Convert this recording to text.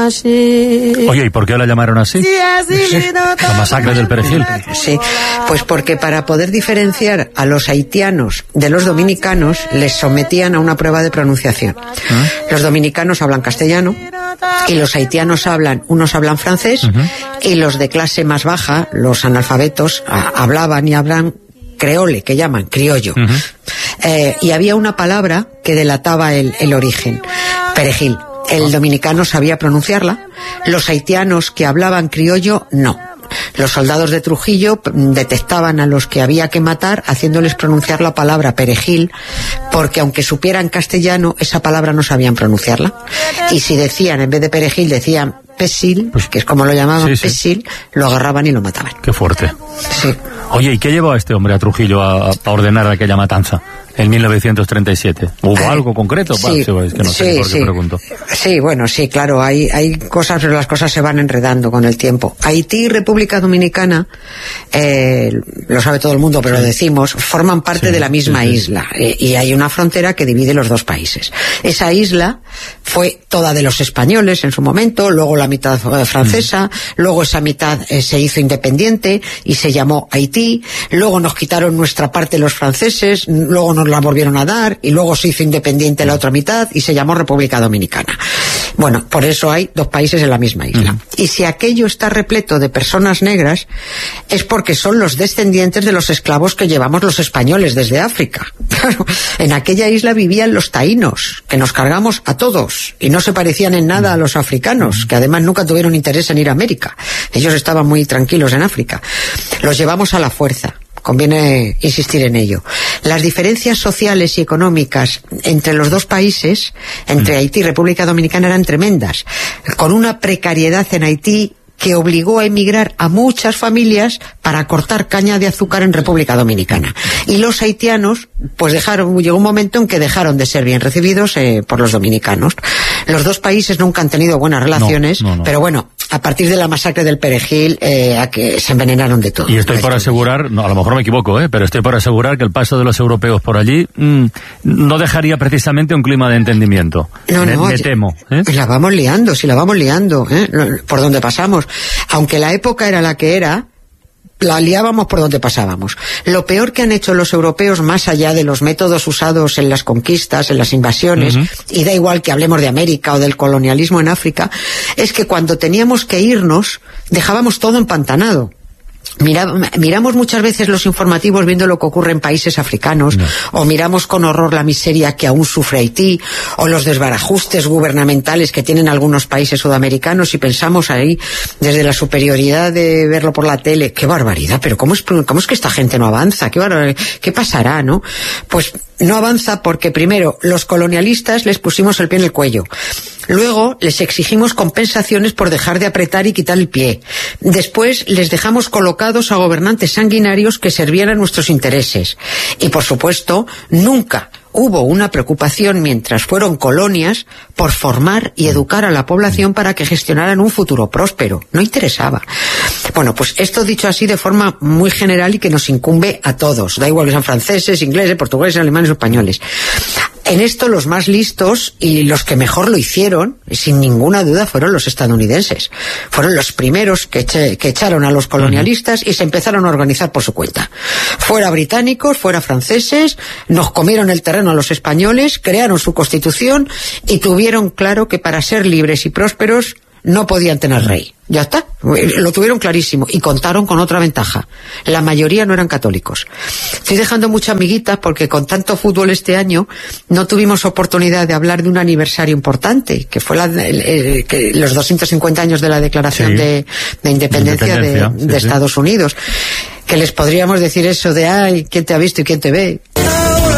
Oye, ¿y por qué la llamaron así? La masacre del Perejil. Sí, pues porque para poder diferenciar a los haitianos de los dominicanos, les sometían a una prueba de pronunciación. Los dominicanos hablan castellano y los haitianos unos hablan francés, y los de clase más baja, los analfabetos, hablaban y hablan creole, que llaman criollo. Y había una palabra que delataba el origen: perejil. El dominicano sabía pronunciarla, los haitianos que hablaban criollo no. Los soldados de Trujillo detectaban a los que había que matar haciéndoles pronunciar la palabra perejil, porque aunque supieran castellano, esa palabra no sabían pronunciarla. Y si decían, en vez de perejil, decían pesil, que es como lo llamaban, pesil, lo agarraban y lo mataban. Qué fuerte. Sí. Oye, ¿y qué llevó a este hombre a Trujillo a ordenar aquella matanza en 1937? ¿Hubo algo concreto? Sí, es que no sé por qué pregunto. Sí, bueno, sí, claro, hay cosas, pero las cosas se van enredando con el tiempo. Haití y República Dominicana, lo sabe todo el mundo, pero lo decimos, forman parte de la misma isla, y hay una frontera que divide los dos países. Esa isla fue toda de los españoles en su momento, luego la mitad francesa, luego esa mitad se hizo independiente y se llamó Haití, luego nos quitaron nuestra parte los franceses, luego nos la volvieron a dar y luego se hizo independiente la otra mitad y se llamó República Dominicana. Bueno, por eso hay dos países en la misma isla. Y si aquello está repleto de personas negras, es porque son los descendientes de los esclavos que llevamos los españoles desde África. Claro, en aquella isla vivían los taínos, que nos cargamos a todos, y no se parecían en nada a los africanos, que además nunca tuvieron interés en ir a América. Ellos estaban muy tranquilos en África. Los llevamos a la fuerza. Conviene insistir en ello. Las diferencias sociales y económicas entre los dos países, entre Haití y República Dominicana, eran tremendas, con una precariedad en Haití que obligó a emigrar a muchas familias para cortar caña de azúcar en República Dominicana. Y los haitianos, pues llegó un momento en que dejaron de ser bien recibidos por los dominicanos. Los dos países nunca han tenido buenas relaciones, pero bueno, a partir de la masacre del Perejil, a que se envenenaron de todo. Y estoy por asegurar, a lo mejor me equivoco, pero estoy por asegurar que el paso de los europeos por allí no dejaría precisamente un clima de entendimiento. Me temo. La vamos liando, por donde pasamos. Aunque la época era la que era, la liábamos por donde pasábamos. Lo peor que han hecho los europeos, más allá de los métodos usados en las conquistas, en las invasiones, y da igual que hablemos de América o del colonialismo en África, es que cuando teníamos que irnos, dejábamos todo empantanado. Miramos muchas veces los informativos viendo lo que ocurre en países africanos, o miramos con horror la miseria que aún sufre Haití, o los desbarajustes gubernamentales que tienen algunos países sudamericanos, y pensamos ahí, desde la superioridad de verlo por la tele, qué barbaridad, pero ¿cómo es que esta gente no avanza? ¿Qué pasará, no? Pues no avanza porque primero los colonialistas les pusimos el pie en el cuello. Luego les exigimos compensaciones por dejar de apretar y quitar el pie. Después les dejamos colocados a gobernantes sanguinarios que servían a nuestros intereses. Y por supuesto, nunca hubo una preocupación mientras fueron colonias por formar y educar a la población para que gestionaran un futuro próspero. No interesaba. Bueno, pues esto dicho así de forma muy general y que nos incumbe a todos. Da igual que sean franceses, ingleses, portugueses, alemanes o españoles. En esto los más listos y los que mejor lo hicieron, sin ninguna duda, fueron los estadounidenses. Fueron los primeros que echaron a los colonialistas y se empezaron a organizar por su cuenta. Fuera británicos, fuera franceses, nos comieron el terreno a los españoles, crearon su constitución y tuvieron claro que para ser libres y prósperos no podían tener rey. Ya está, lo tuvieron clarísimo y contaron con otra ventaja. La mayoría no eran católicos. Estoy dejando muchas amiguitas porque con tanto fútbol este año no tuvimos oportunidad de hablar de un aniversario importante, que fue los 250 años de la Declaración de Independencia de Estados Unidos. Que les podríamos decir eso de, ay, ¿quién te ha visto y quién te ve?